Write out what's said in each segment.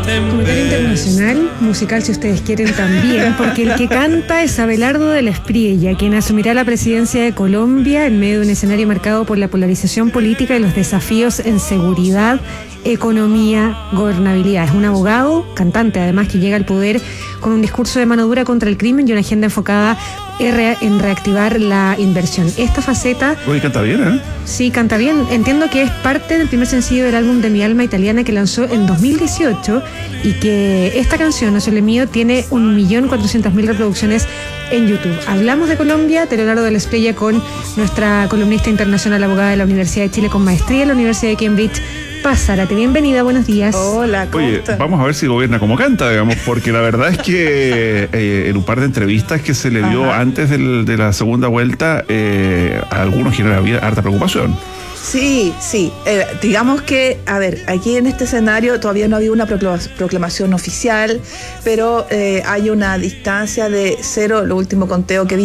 Comentario internacional, musical si ustedes quieren también, porque el que canta es Abelardo de la Espriella, quien asumirá la presidencia de Colombia en medio de un escenario marcado por la polarización política y los desafíos en seguridad, economía, gobernabilidad. Es un abogado, cantante además, que llega al poder con un discurso de mano dura contra el crimen y una agenda enfocada en reactivar la inversión. Esta faceta... Oye, canta bien, ¿eh? Sí, canta bien. Entiendo que es parte del primer sencillo del álbum De mi alma italiana que lanzó en 2018 y que esta canción, No Sole Mío, tiene 1.400.000 reproducciones en YouTube. Hablamos de Colombia, Abelardo de la Espriella, con nuestra columnista internacional, abogada de la Universidad de Chile con maestría en la Universidad de Cambridge, Paz Zárate. Bienvenida, buenos días. Hola, ¿cómo estás? Vamos a ver si gobierna como canta, digamos, porque la verdad es que en un par de entrevistas que se le dio antes de la segunda vuelta, a algunos genera harta preocupación. Sí. Digamos que, a ver, aquí en este escenario todavía no había una proclamación oficial, pero hay una distancia de 0, lo último conteo que vi,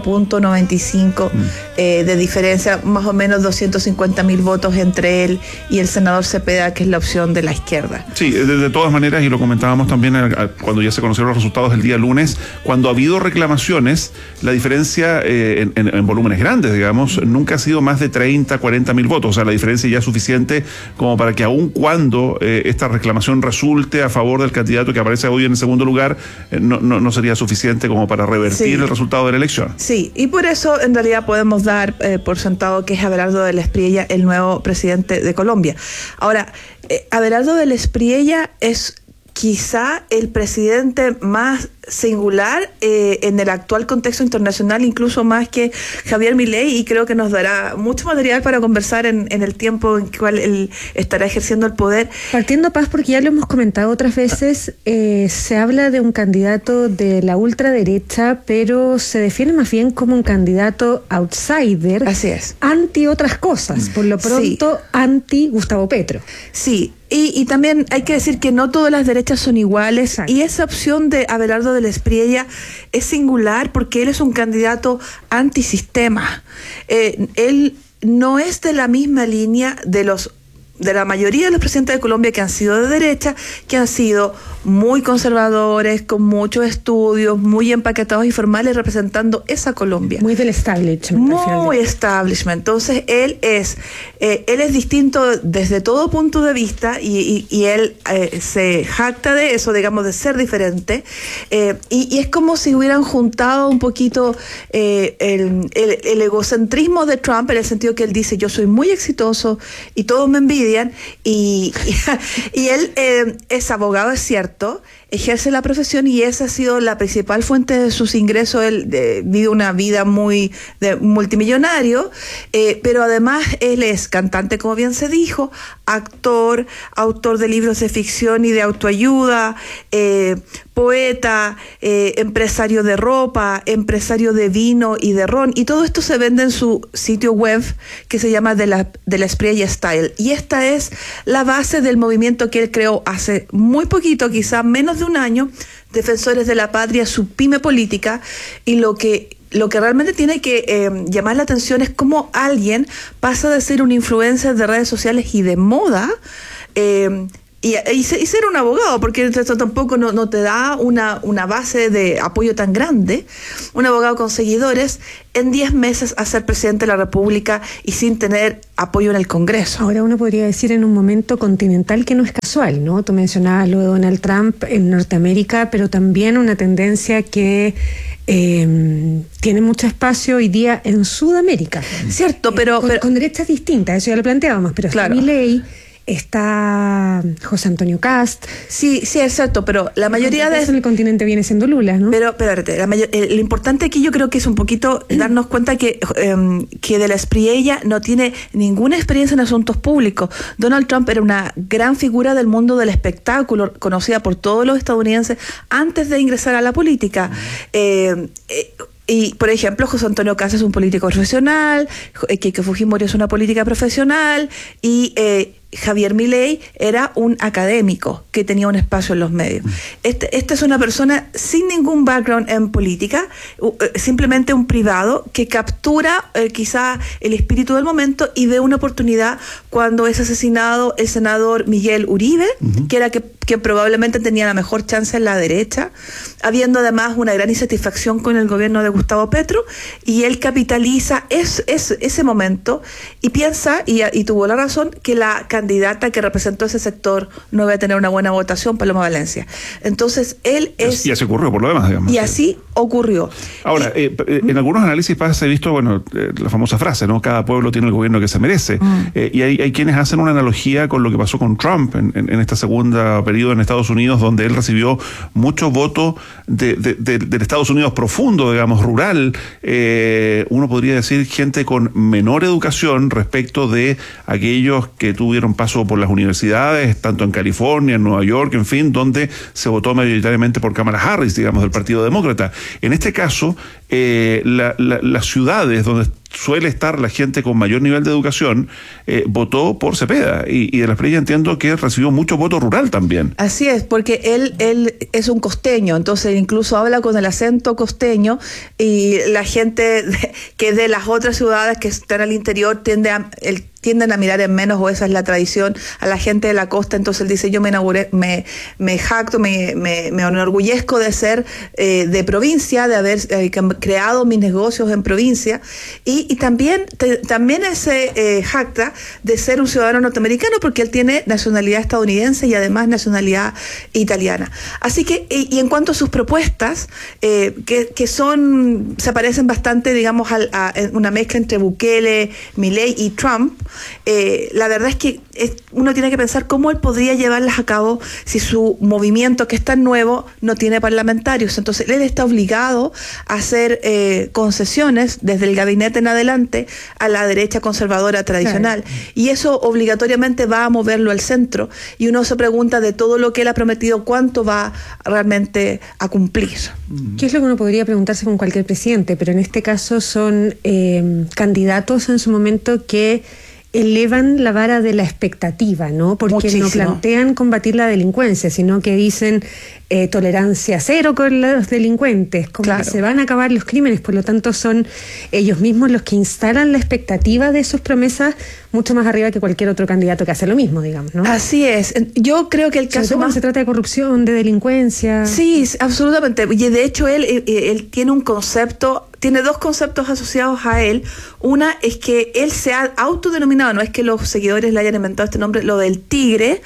0.95 de diferencia, más o menos 250.000 votos entre él y el senador Cepeda, que es la opción de la izquierda. Sí, de todas maneras, y lo comentábamos también cuando ya se conocieron los resultados el día lunes, cuando ha habido reclamaciones, la diferencia en volúmenes grandes, digamos, nunca ha sido más de 40.000 votos. O sea, la diferencia ya es suficiente como para que aun cuando esta reclamación resulte a favor del candidato que aparece hoy en el segundo lugar, no sería suficiente como para revertir el resultado de la elección. Sí, y por eso en realidad podemos dar por sentado que es Abelardo de la Espriella el nuevo presidente de Colombia. Ahora, Abelardo de la Espriella es quizá el presidente más singular en el actual contexto internacional, incluso más que Javier Milei, y creo que nos dará mucho material para conversar en el tiempo en el cual él estará ejerciendo el poder. Partiendo, Paz, porque ya lo hemos comentado otras veces, se habla de un candidato de la ultraderecha, pero se define más bien como un candidato outsider. Así es. Anti otras cosas, por lo pronto anti Gustavo Petro. Sí. Y también hay que decir que no todas las derechas son iguales. Exacto. Y esa opción de Abelardo de la Espriella es singular porque él es un candidato antisistema. Él no es de la misma línea de la mayoría de los presidentes de Colombia que han sido de derecha, que han sido muy conservadores, con muchos estudios, muy empaquetados y formales, representando esa Colombia. Muy del establishment. Muy establishment. Entonces, él es distinto desde todo punto de vista y él se jacta de eso, digamos, de ser diferente. Y es como si hubieran juntado un poquito el egocentrismo de Trump, en el sentido que él dice, yo soy muy exitoso y todos me envidian, y él es abogado, es cierto, ejerce la profesión y esa ha sido la principal fuente de sus ingresos. Él vive una vida muy de multimillonario, pero además él es cantante, como bien se dijo, actor, autor de libros de ficción y de autoayuda, poeta, empresario de ropa, empresario de vino y de ron, y todo esto se vende en su sitio web que se llama de la Espriella Style, y esta es la base del movimiento que él creó hace muy poquito, quizá menos de un año, Defensores de la Patria, su pyme política. Y lo que realmente tiene que llamar la atención es cómo alguien pasa de ser un influencer de redes sociales y de moda y ser un abogado, porque esto tampoco no te da una base de apoyo tan grande, un abogado con seguidores, en 10 meses a ser presidente de la República y sin tener apoyo en el Congreso. Ahora uno podría decir en un momento continental que no es casual, ¿no? Tú mencionabas lo de Donald Trump en Norteamérica, pero también una tendencia que tiene mucho espacio hoy día en Sudamérica. Cierto, pero con derechas distintas, eso ya lo planteábamos, pero claro. Está Milei, está José Antonio Cast. Sí, es cierto, pero la mayoría de... Eso en el continente viene siendo Lula, ¿no? Pero lo importante aquí yo creo que es un poquito darnos cuenta que de la Espriella no tiene ninguna experiencia en asuntos públicos. Donald Trump era una gran figura del mundo del espectáculo, conocida por todos los estadounidenses antes de ingresar a la política. Y, por ejemplo, José Antonio Cast es un político profesional, Keiko Fujimori es una política profesional, y Javier Milei era un académico que tenía un espacio en los medios. Esta es una persona sin ningún background en política, simplemente un privado que captura quizá el espíritu del momento y ve una oportunidad cuando es asesinado el senador Miguel Uribe, que era que probablemente tenía la mejor chance en la derecha, habiendo además una gran insatisfacción con el gobierno de Gustavo Petro, y él capitaliza ese momento y piensa, y tuvo la razón, que la candidata que representó ese sector no iba a tener una buena votación, Paloma Valencia. Entonces, él es... Y así ocurrió, por lo demás, digamos. Y así ocurrió. Ahora, en algunos análisis se ha visto, bueno, la famosa frase, ¿no? Cada pueblo tiene el gobierno que se merece. Y hay quienes hacen una analogía con lo que pasó con Trump en esta segunda periodo en Estados Unidos, donde él recibió muchos votos del Estados Unidos profundo, digamos, rural. Uno podría decir gente con menor educación respecto de aquellos que tuvieron paso por las universidades, tanto en California, en Nueva York, en fin, donde se votó mayoritariamente por Kamala Harris, digamos, del Partido Demócrata. En este caso, las ciudades donde suele estar la gente con mayor nivel de educación, votó por Cepeda, y de la Espriella entiendo que recibió mucho voto rural también. Así es, porque él es un costeño, entonces incluso habla con el acento costeño, y la gente que de las otras ciudades que están al interior tienden a mirar en menos, o esa es la tradición, a la gente de la costa. Entonces él dice, yo me jacto, me enorgullezco de ser de provincia, de haber creado mis negocios en provincia, y también se jacta de ser un ciudadano norteamericano, porque él tiene nacionalidad estadounidense y además nacionalidad italiana. Así que, y en cuanto a sus propuestas, que se parecen bastante, digamos, a una mezcla entre Bukele, Milei y Trump, la verdad es que uno tiene que pensar cómo él podría llevarlas a cabo si su movimiento, que es tan nuevo, no tiene parlamentarios. Entonces él está obligado a hacer concesiones desde el gabinete en adelante a la derecha conservadora tradicional, claro. Y eso obligatoriamente va a moverlo al centro, y uno se pregunta, de todo lo que él ha prometido, ¿cuánto va realmente a cumplir? ¿Qué es lo que uno podría preguntarse con cualquier presidente? Pero en este caso son candidatos en su momento que elevan la vara de la expectativa, ¿no? Porque muchísimo. No plantean combatir la delincuencia, sino que dicen tolerancia cero con los delincuentes, como claro. Que se van a acabar los crímenes. Por lo tanto, son ellos mismos los que instalan la expectativa de sus promesas mucho más arriba que cualquier otro candidato que hace lo mismo, digamos, ¿no? Así es. Yo creo que el caso más... se trata de corrupción, de delincuencia. Sí, absolutamente. Y de hecho él tiene un concepto... Tiene dos conceptos asociados a él. Una es que él se ha autodenominado, no es que los seguidores le hayan inventado este nombre, lo del tigre,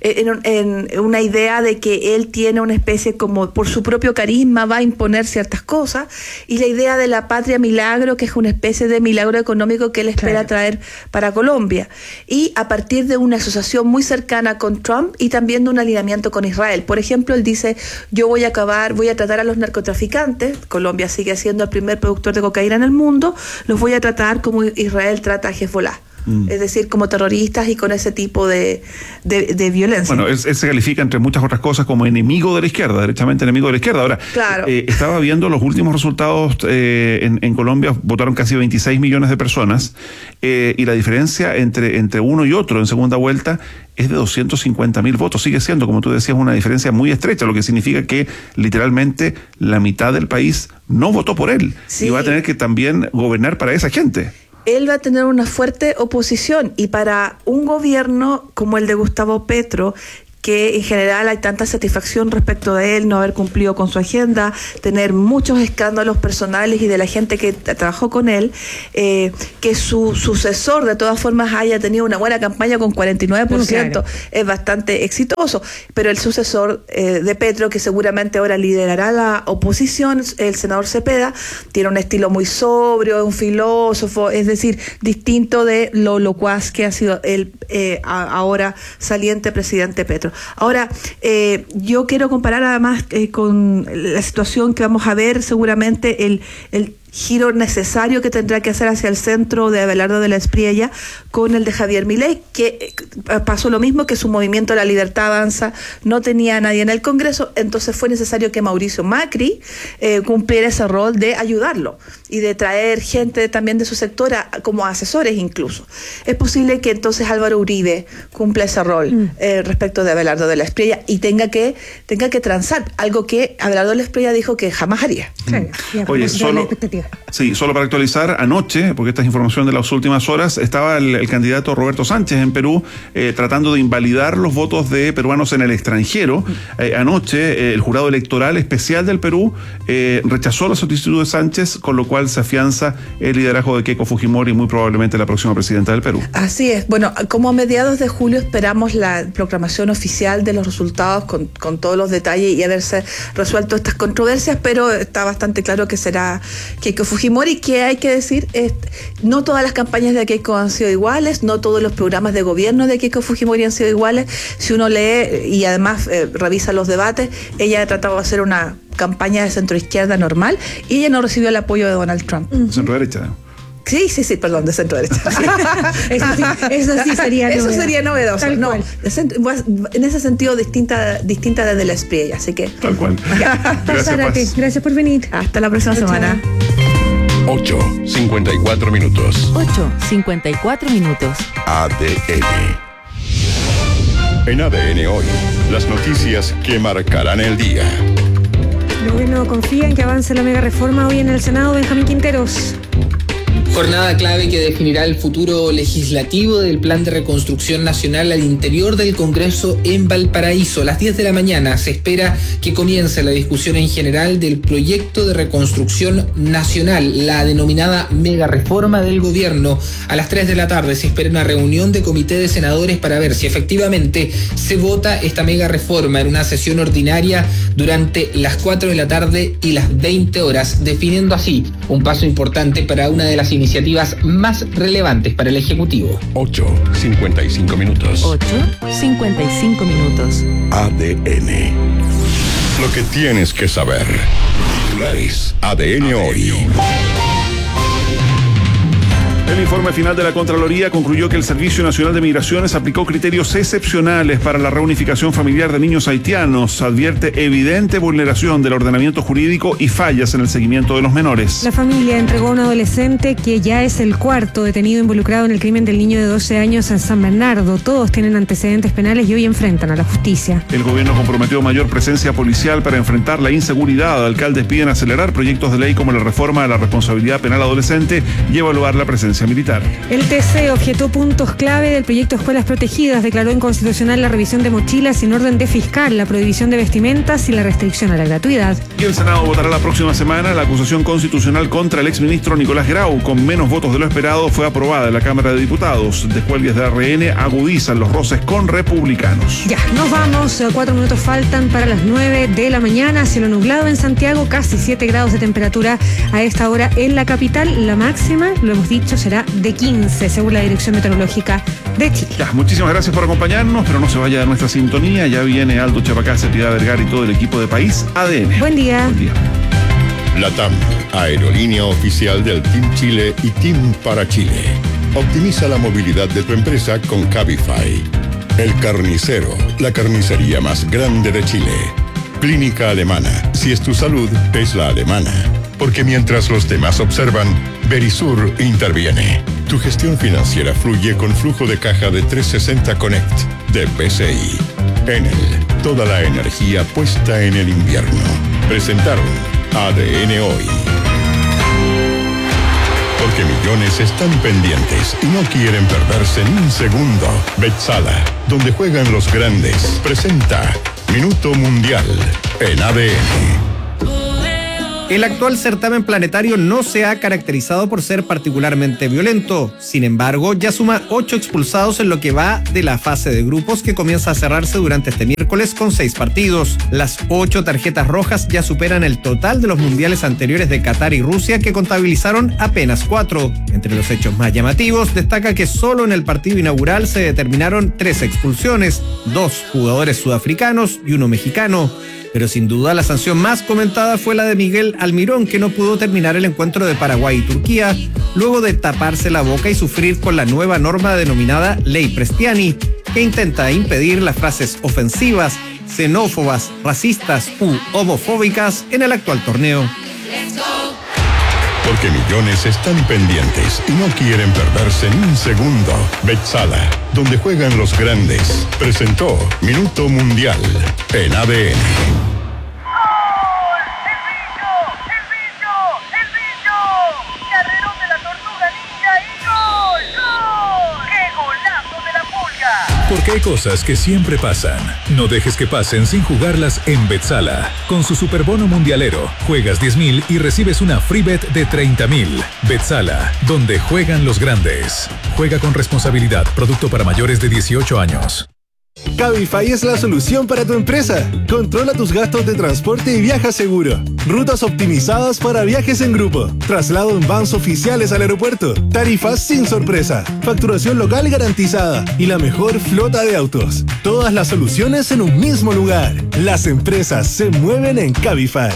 en una idea de que él tiene una especie, como por su propio carisma va a imponer ciertas cosas, y la idea de la patria milagro, que es una especie de milagro económico que él espera traer para Colombia. Y a partir de una asociación muy cercana con Trump y también de un alineamiento con Israel. Por ejemplo, él dice, yo voy a tratar a los narcotraficantes, Colombia sigue siendo el primer productor de cocaína en el mundo, los voy a tratar como Israel trata a Hezbollah. Es decir, como terroristas y con ese tipo de violencia. Bueno, él se califica, entre muchas otras cosas, como enemigo de la izquierda, derechamente enemigo de la izquierda. Ahora, claro. Estaba viendo los últimos resultados en Colombia, votaron casi 26 millones de personas, y la diferencia entre uno y otro en segunda vuelta es de 250.000 votos. Sigue siendo, como tú decías, una diferencia muy estrecha, lo que significa que literalmente la mitad del país no votó por él. Sí. Y va a tener que también gobernar para esa gente. Él va a tener una fuerte oposición, y para un gobierno como el de Gustavo Petro, que en general hay tanta satisfacción respecto de él, no haber cumplido con su agenda, tener muchos escándalos personales y de la gente que trabajó con él, que su sucesor de todas formas haya tenido una buena campaña con 49%, claro. Es bastante exitoso, pero el sucesor de Petro, que seguramente ahora liderará la oposición, el senador Cepeda, tiene un estilo muy sobrio, un filósofo, es decir, distinto de lo locuaz que ha sido el ahora saliente presidente Petro. Ahora, yo quiero comparar además con la situación que vamos a ver seguramente giro necesario que tendrá que hacer hacia el centro de Abelardo de la Espriella con el de Javier Milei, que pasó lo mismo, que su movimiento La Libertad Avanza no tenía a nadie en el Congreso, entonces fue necesario que Mauricio Macri cumpliera ese rol de ayudarlo y de traer gente también de su sector como asesores incluso. Es posible que entonces Álvaro Uribe cumpla ese rol respecto de Abelardo de la Espriella y tenga que transar, algo que Abelardo de la Espriella dijo que jamás haría. Oye, solo para actualizar, anoche, porque esta es información de las últimas horas, estaba el candidato Roberto Sánchez en Perú tratando de invalidar los votos de peruanos en el extranjero. Anoche el jurado electoral especial del Perú rechazó la solicitud de Sánchez, con lo cual se afianza el liderazgo de Keiko Fujimori, muy probablemente la próxima presidenta del Perú. Así es. Bueno, como a mediados de julio esperamos la proclamación oficial de los resultados con todos los detalles y haberse resuelto estas controversias, pero está bastante claro que será Keiko Fujimori, que hay que decir, no todas las campañas de Keiko han sido iguales, no todos los programas de gobierno de Keiko Fujimori han sido iguales. Si uno lee y además revisa los debates, ella ha tratado de hacer una campaña de centroizquierda normal y ella no recibió el apoyo de Donald Trump. Centro derecha. Sí, perdón, de centro derecha. Eso sí sería novedoso. Eso sería novedoso. Tal cual. En ese sentido, distinta desde la Espriella, así que. Tal cual. Gracias por venir. Hasta la próxima semana. 8:54 minutos. 8:54 minutos. ADN. En ADN hoy, las noticias que marcarán el día. El gobierno confía en que avance la mega reforma hoy en el Senado. Benjamín Quinteros. Jornada clave que definirá el futuro legislativo del Plan de Reconstrucción Nacional al interior del Congreso en Valparaíso. A las 10 de la mañana se espera que comience la discusión en general del proyecto de reconstrucción nacional, la denominada mega reforma del gobierno. A las 3 de la tarde se espera una reunión de comité de senadores para ver si efectivamente se vota esta mega reforma en una sesión ordinaria durante las 4 de la tarde y las 20 horas, definiendo así un paso importante para una de las iniciativas más relevantes para el Ejecutivo. 8:55 minutos. 8:55 minutos. ADN. Lo que tienes que saber. Titulares. ADN hoy. El informe final de la Contraloría concluyó que el Servicio Nacional de Migraciones aplicó criterios excepcionales para la reunificación familiar de niños haitianos. Advierte evidente vulneración del ordenamiento jurídico y fallas en el seguimiento de los menores. La familia entregó a un adolescente que ya es el cuarto detenido involucrado en el crimen del niño de 12 años en San Bernardo. Todos tienen antecedentes penales y hoy enfrentan a la justicia. El gobierno comprometió mayor presencia policial para enfrentar la inseguridad. Alcaldes piden acelerar proyectos de ley como la reforma a la responsabilidad penal adolescente y evaluar la presencia militar. El TC objetó puntos clave del proyecto Escuelas Protegidas, declaró inconstitucional la revisión de mochilas sin orden de fiscal, la prohibición de vestimentas y la restricción a la gratuidad. Y el Senado votará la próxima semana la acusación constitucional contra el exministro Nicolás Grau. Con menos votos de lo esperado, fue aprobada en la Cámara de Diputados. Descuelgues de RN agudizan los roces con republicanos. Ya, nos vamos. 4 minutos faltan para las 9 de la mañana. Cielo nublado en Santiago, casi 7 grados de temperatura a esta hora en la capital. La máxima, lo hemos dicho, será de 15, según la Dirección Meteorológica de Chile. Ya, muchísimas gracias por acompañarnos, pero no se vaya de nuestra sintonía. Ya viene Aldo Chapacase, Piedad Vergara y todo el equipo de País ADN. Buen día. Buen día. LATAM, aerolínea oficial del Team Chile y Team para Chile. Optimiza la movilidad de tu empresa con Cabify. El Carnicero, la carnicería más grande de Chile. Clínica Alemana, si es tu salud, es la alemana. Porque mientras los demás observan, Verisur interviene. Tu gestión financiera fluye con flujo de caja de 360 Connect de PCI. Enel, toda la energía puesta en el invierno. Presentaron ADN Hoy. Porque millones están pendientes y no quieren perderse ni un segundo. Betsala, donde juegan los grandes, presenta Minuto Mundial en ADN. El actual certamen planetario no se ha caracterizado por ser particularmente violento. Sin embargo, ya suma 8 expulsados en lo que va de la fase de grupos que comienza a cerrarse durante este miércoles con 6 partidos. Las 8 tarjetas rojas ya superan el total de los mundiales anteriores de Qatar y Rusia, que contabilizaron apenas 4. Entre los hechos más llamativos, destaca que solo en el partido inaugural se determinaron 3 expulsiones, 2 jugadores sudafricanos y 1 mexicano. Pero sin duda la sanción más comentada fue la de Miguel Almirón, que no pudo terminar el encuentro de Paraguay y Turquía luego de taparse la boca y sufrir con la nueva norma denominada Ley Prestiani, que intenta impedir las frases ofensivas, xenófobas, racistas u homofóbicas en el actual torneo. Porque millones están pendientes y no quieren perderse ni un segundo. Betsala, donde juegan los grandes, presentó Minuto Mundial en ADN. Porque hay cosas que siempre pasan. No dejes que pasen sin jugarlas en Betsala. Con su superbono mundialero, juegas 10.000 y recibes una free bet de 30.000. Betsala, donde juegan los grandes. Juega con responsabilidad. Producto para mayores de 18 años. Cabify es la solución para tu empresa. Controla tus gastos de transporte y viaja seguro. Rutas optimizadas para viajes en grupo. Traslado en vans oficiales al aeropuerto. Tarifas sin sorpresa. Facturación local garantizada. Y la mejor flota de autos. Todas las soluciones en un mismo lugar. Las empresas se mueven en Cabify.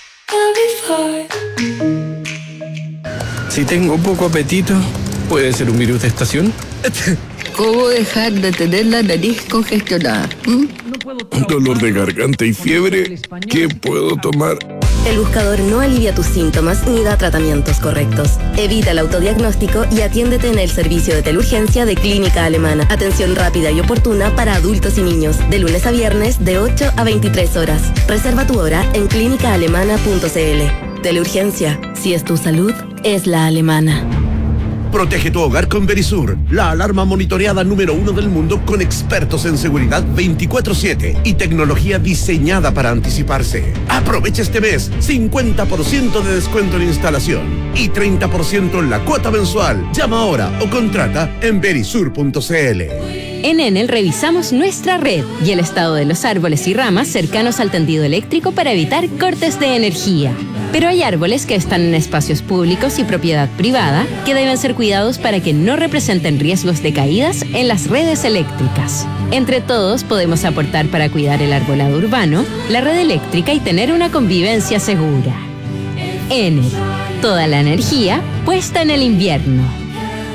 Si tengo poco apetito, ¿puede ser un virus de estación? ¿Cómo dejar de tener la nariz congestionada? Dolor de garganta y fiebre. ¿Qué puedo tomar? El buscador no alivia tus síntomas ni da tratamientos correctos. Evita el autodiagnóstico y atiéndete en el servicio de teleurgencia de Clínica Alemana. Atención rápida y oportuna para adultos y niños, de lunes a viernes de 8 a 23 horas. Reserva tu hora en clínicaalemana.cl. Teleurgencia, si es tu salud, es la alemana. Protege tu hogar con Verisur, la alarma monitoreada número 1 del mundo con expertos en seguridad 24/7 y tecnología diseñada para anticiparse. Aprovecha este mes 50% de descuento en instalación y 30% en la cuota mensual. Llama ahora o contrata en verisur.cl. En Enel revisamos nuestra red y el estado de los árboles y ramas cercanos al tendido eléctrico para evitar cortes de energía. Pero hay árboles que están en espacios públicos y propiedad privada que deben ser cuidados para que no representen riesgos de caídas en las redes eléctricas. Entre todos podemos aportar para cuidar el arbolado urbano, la red eléctrica y tener una convivencia segura. Enel, toda la energía puesta en el invierno.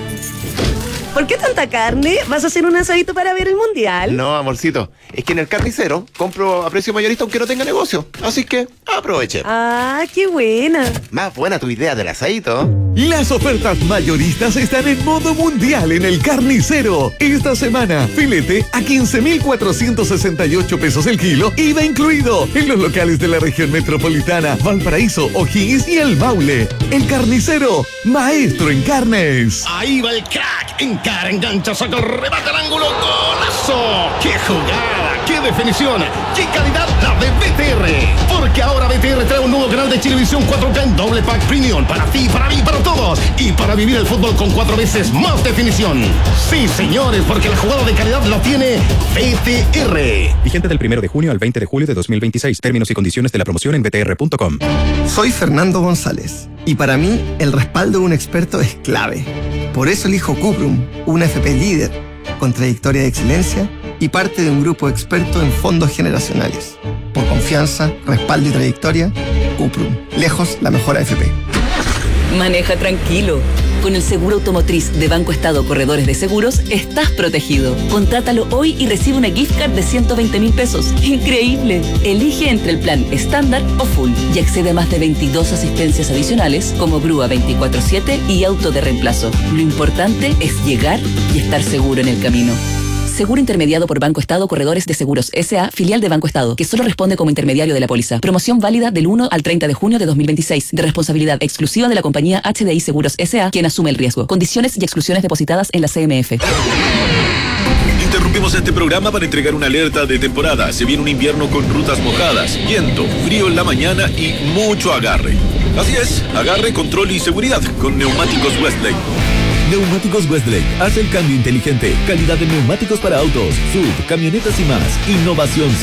¿Por qué tanta carne? ¿Vas a hacer un asadito para ver el mundial? No, amorcito. Es que en el carnicero compro a precio mayorista aunque no tenga negocio. Así que aproveche. Ah, qué buena. Más buena tu idea del asadito. Las ofertas mayoristas están en modo mundial en el carnicero. Esta semana, filete a 15.468 pesos el kilo, IVA incluido, en los locales de la región metropolitana, Valparaíso, O'Higgins y el Maule. El carnicero, maestro en carnes. Ahí va el crack. Encara, engancha, saca el remate al ángulo. ¡Golazo! ¡Qué jugada! ¡Qué definición! ¡Qué calidad la de BTR! Porque ahora BTR trae un nuevo canal de Chilevisión 4K en doble pack premium. Para ti, para mí, para todos. Y para vivir el fútbol con 4 veces más definición. Sí, señores, porque la jugada de calidad la tiene BTR. Vigente del 1 de junio al 20 de julio de 2026. Términos y condiciones de la promoción en btr.com. Soy Fernando González. Y para mí, el respaldo de un experto es clave. Por eso elijo Cuprum, una FP líder, con trayectoria de excelencia y parte de un grupo experto en fondos generacionales. Por confianza, respaldo y trayectoria, Cuprum. Lejos la mejor AFP. Maneja tranquilo. Con el seguro automotriz de Banco Estado Corredores de Seguros, estás protegido. Contrátalo hoy y recibe una gift card de 120.000 pesos. ¡Increíble! Elige entre el plan estándar o full y accede a más de 22 asistencias adicionales como grúa 24/7 y auto de reemplazo. Lo importante es llegar y estar seguro en el camino. Seguro intermediado por Banco Estado Corredores de Seguros S.A., filial de Banco Estado, que solo responde como intermediario de la póliza. Promoción válida del 1 al 30 de junio de 2026, de responsabilidad exclusiva de la compañía HDI Seguros S.A., quien asume el riesgo. Condiciones y exclusiones depositadas en la CMF. Interrumpimos este programa para entregar una alerta de temporada. Se viene un invierno con rutas mojadas, viento, frío en la mañana y mucho agarre. Así es, agarre, control y seguridad con Neumáticos Westlake. Neumáticos Westlake hace el cambio inteligente. Calidad de neumáticos para autos, sub, camionetas y más. Innovación